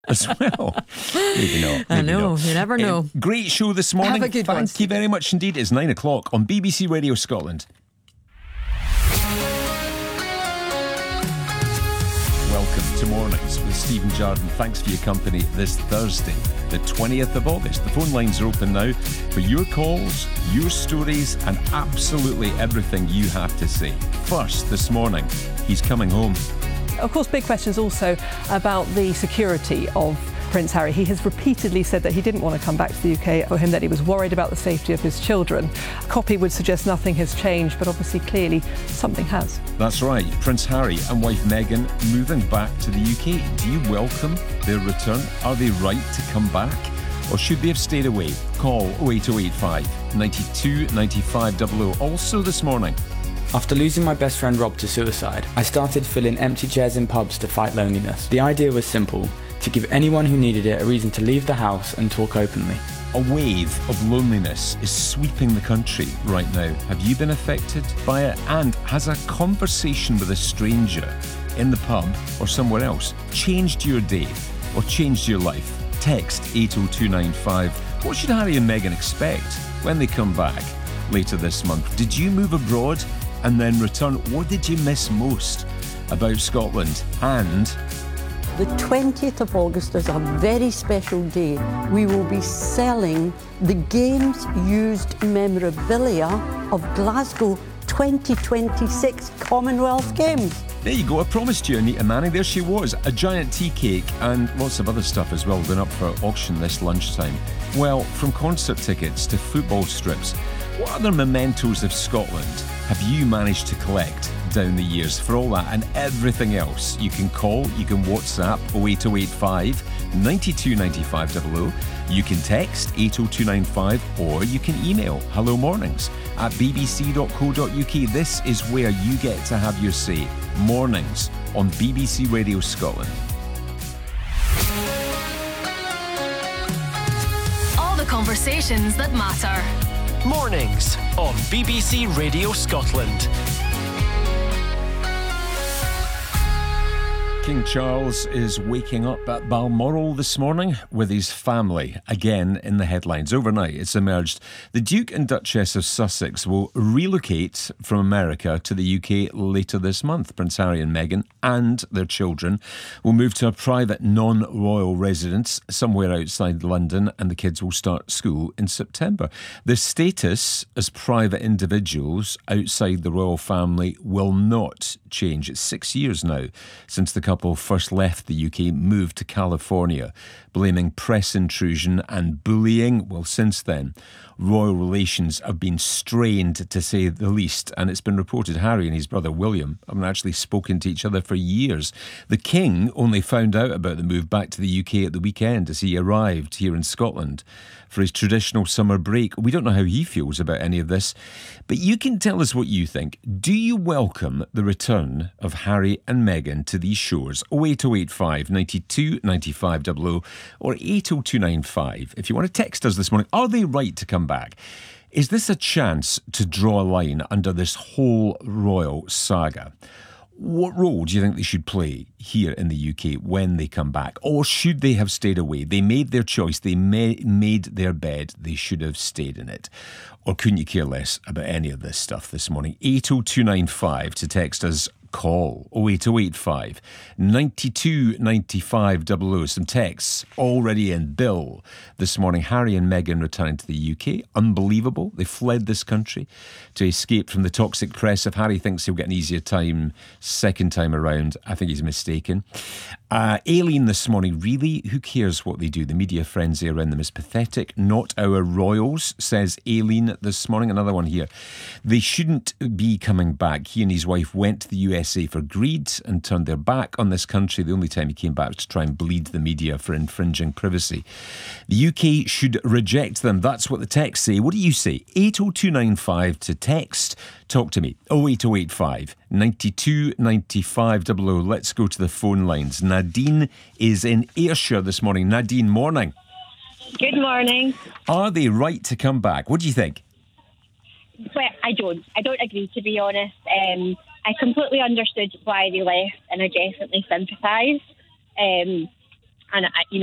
as well. Maybe not. I know, you never know. Great show this morning. Have a good one. Thank you very much indeed. It's 9 o'clock on BBC Radio Scotland. Welcome to Mornings with Stephen Jardine. Thanks for your company this Thursday, the 20th of August. The phone lines are open now for your calls, your stories, and absolutely everything you have to say. First, this morning, he's coming home. Of course, big questions also about the security of Prince Harry. He has repeatedly said that he didn't want to come back to the UK, for him that he was worried about the safety of his children. A copy would suggest nothing has changed, but obviously, clearly, something has. That's right. Prince Harry and wife Meghan moving back to the UK. Do you welcome their return? Are they right to come back? Or should they have stayed away? Call 08085 92 95 00. Also this morning, after losing my best friend Rob to suicide, I started filling empty chairs in pubs to fight loneliness. The idea was simple: to give anyone who needed it a reason to leave the house and talk openly. a wave of loneliness is sweeping the country right now. Have you been affected by it? And has a conversation with a stranger in the pub or somewhere else changed your day or changed your life? Text 80295. What should Harry and Meghan expect when they come back later this month? Did you move abroad and then return? What did you miss most about Scotland? And the 20th of August is a very special day. We will be selling the Games Used memorabilia of Glasgow 2026 Commonwealth Games. there you go, I promised you Anita Manning. There she was, a giant tea cake and lots of other stuff as well going up for auction this lunchtime. Well, from concert tickets to football strips, what other mementos of Scotland have you managed to collect down the years? For all that and everything else, you can call, you can WhatsApp 08085 92 95 00, you can text 80295, or you can email hellomornings@bbc.co.uk. This is where you get to have your say. Mornings on BBC Radio Scotland. All the conversations that matter. Mornings on BBC Radio Scotland. King Charles is waking up at Balmoral this morning with his family, again in the headlines. Overnight, it's emerged the Duke and Duchess of Sussex will relocate from America to the UK later this month. Prince Harry and Meghan and their children will move to a private non-royal residence somewhere outside London, and the kids will start school in September. Their status as private individuals outside the royal family will not change. It's 6 years now since the couple first left the UK, moved to California, blaming press intrusion and bullying. Well, since then, royal relations have been strained, to say the least, and it's been reported Harry and his brother William haven't actually spoken to each other for years. The King only found out about the move back to the UK at the weekend as he arrived here in Scotland for his traditional summer break. We don't know how he feels about any of this, but you can tell us what you think. Do you welcome the return of Harry and Meghan to these shores? 08085 92 95 00 or 80295 if you want to text us this morning. Are they right to come back? Is this a chance to draw a line under this whole royal saga? What role do you think they should play here in the UK when they come back? Or should they have stayed away? They made their choice. They made their bed. They should have stayed in it. Or couldn't you care less about any of this stuff this morning? 80295 to text us. Call 08085 92 95 00. Some texts already in. Bill this morning. Harry and Meghan returning to the UK. Unbelievable. They fled this country to escape from the toxic press. If Harry thinks he'll get an easier time second time around, I think he's mistaken. Aileen this morning. Really? Who cares what they do? The media frenzy around them is pathetic. Not our royals, says Aileen this morning. Another one here. They shouldn't be coming back. He and his wife went to the USA for greed and turned their back on this country. The only time he came back was to try and bleed the media for infringing privacy. The UK should reject them. That's what the texts say. What do you say? 80295 to text. Talk to me. 08085 92 95 00. Let's go to the phone lines. Nadine is in Ayrshire this morning. Nadine, morning. Good morning. Are they right to come back? What do you think? Well, I don't agree, to be honest. I completely understood why they left, and I definitely sympathise. and